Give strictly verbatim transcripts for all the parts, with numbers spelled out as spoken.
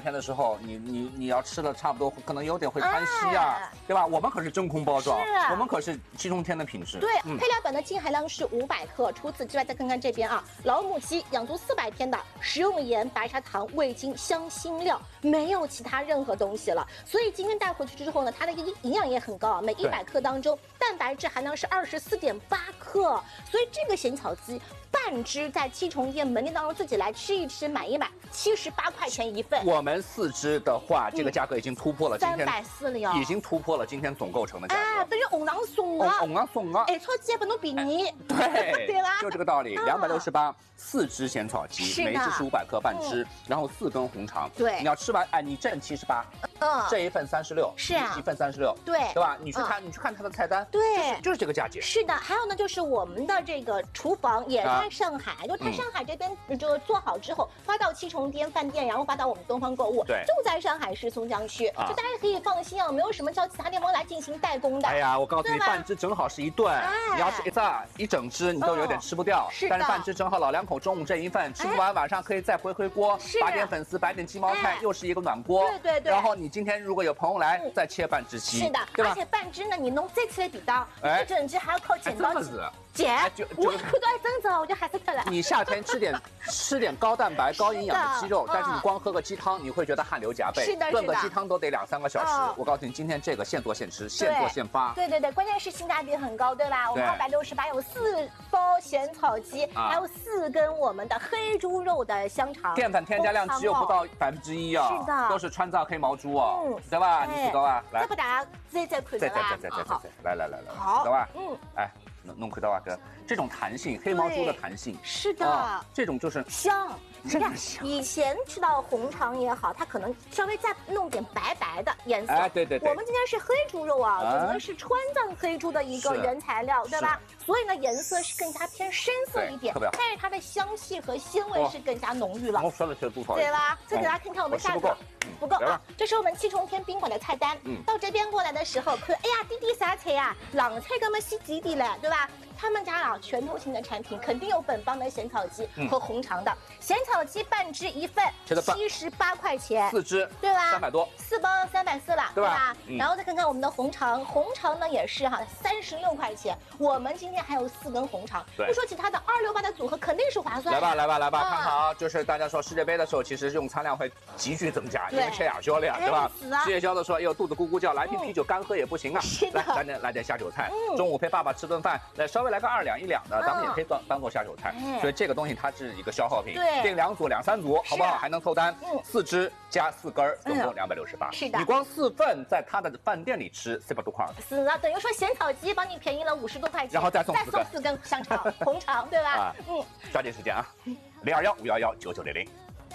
天的时候，你你你要吃了差不多，可能有点会贪稀啊，哎、对吧？我们可是真空包装，我们可是七重天的品质。 对，嗯、配料表的净含量是五百克。除此之外，再看看这边啊，老母鸡养足四百天的，食用盐、白砂糖、味精、香辛料，没有其他任何东西了。所以今天带回去之后呢，它的一个营养也很高啊，每一百克当中蛋白质含量是二十四点八克，所以这个咸草鸡。 半只在七重店门店当中自己来吃一吃，买一买，七十八块钱一份。 我们四只的话，这个价格已经突破了今天三百四了， 已经突破了今天总购成的价格。 哎，等于红狼送啊， 红狼送啊， 哎，炒鸡还不能比你， 对对吧？ 就这个道理，两百六十八，四只咸草鸡，每一只是五百克半只，然后四根红肠。 对， 你要吃完，哎，你这七十八，嗯，这一份三十六， 是啊， 一份三十六， 对， 对吧？你去看，你去看它的菜单， 对， 就是这个价钱。 是的，还有呢，就是我们的这个厨房也在上海，就。 它上海这边这个做好之后，发到七重天饭店，然后发到我们东方购物， 对， 就在上海市松江区，就大家可以放心啊，没有什么叫其他地方来进行代工的。 哎呀，我告诉你，半只正好是一顿，你要是一炸一整只，你都有点吃不掉。是但是半只正好老两口中午这一份，吃不完晚上可以再回回锅，打点粉丝，摆点鸡毛菜，又是一个暖锅。对对对。然后你今天如果有朋友来，再切半只鸡。是的，对吧？而且半只呢，你弄再切的地道，一整只还要靠剪刀剪。我看到一整只，我就吓死他了。你夏天吃点。 吃点高蛋白、高营养的鸡肉，但是你光喝个鸡汤，你会觉得汗流浃背。是的，炖个鸡汤都得两三个小时。我告诉你，今天这个现做现吃，现做现发。对对对，关键是性价比很高，对吧？我们二百六十八有四包咸草鸡，还有四根我们的黑猪肉的香肠。淀粉添加量只有不到百分之一啊，是的，都是川藏黑毛猪哦，对吧？你知道吧？来，再不大家再再看，再再再再再再，来来来来，好，对吧？嗯，哎。 弄弄回到啊哥，这种弹性，黑毛猪的弹性，是的、啊，这种就是香， 真的香。 以前吃到红肠也好，它可能稍微再弄点白白的颜色。 哎，对对对。 我们今天是黑猪肉啊，整个是川藏黑猪的一个原材料，对吧？所以呢，颜色是更加偏深色一点，但是它的香气和鲜味是更加浓郁了。 我说的是不错， 对吧？再给大家看看我们下个。 不够啊！这是我们七重天宾馆的菜单。嗯，到这边过来的时候，看，哎呀，弟弟啥菜呀？冷菜干嘛洗弟弟嘞，对吧？他们家啊，拳头型的产品肯定有本帮的咸草鸡和红肠的。咸草鸡半只一份，七十八块钱， 四只， 对吧？ 三百多， 四包三百四了，对吧？然后再看看我们的红肠，红肠呢也是哈，三十六块钱。我们今天还有四根红肠，不说其他的，二六八的组合肯定是划算。 来吧，来吧，来吧，看好啊！就是大家说世界杯的时候，其实用餐量会急剧增加。 因为吃哑椒了呀，对吧？吃夜宵的时候，哎呦肚子咕咕叫，来瓶啤酒干喝也不行啊。来，来点来点下酒菜，中午陪爸爸吃顿饭，来稍微来个二两一两的，咱们也可以当当做下酒菜。所以这个东西它是一个消耗品，订两组两三组，好不好？还能凑单。四只加四根，总共两百六十八。是的，你光四份在他的饭店里吃四百多块。是啊，等于说咸草鸡帮你便宜了五十多块钱，然后再送再送四根香肠、红肠，对吧？嗯， 抓紧时间啊，零二幺五幺幺九九零零。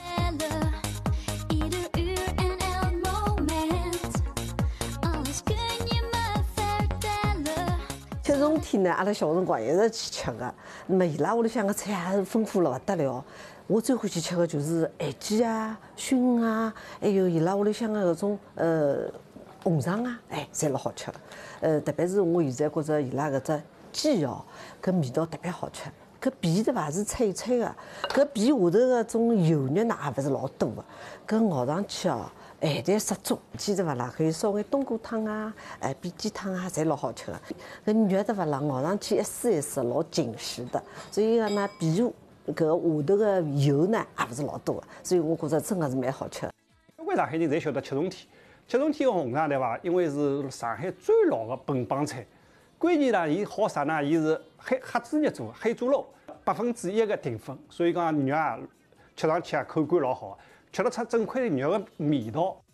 七重天呢，阿拉小辰光一直去吃的。那么伊拉屋里向个菜也是丰富了不得了。我最欢喜吃的就是咸鸡啊、熏啊，还有伊拉屋里向个搿种呃红肠啊，哎，侪老好吃的。呃，特别是我现在觉着伊拉搿只鸡哦，搿味道特别好吃。搿皮对伐是脆脆的，搿皮下头个种油肉呢也勿是老多的，搿熬上去哦。 咸淡适中，记得勿啦？可以烧眼冬菇汤啊，哎，比鸡汤啊，侪老好吃的。搿肉对勿啦？熬上去一丝一丝，老紧实的。所以讲呢，皮下搿下头个油呢，也勿是老多的。所以我觉着真的是蛮好吃的。 为上海人侪晓得七重天，七重天个红肠对伐？因为是上海最老的本帮菜。关键呢，伊好啥呢？伊是黑黑猪肉做，黑猪肉百分之一个淀粉，所以讲肉啊，吃上去啊口感老好。 吃得出整块肉的味道。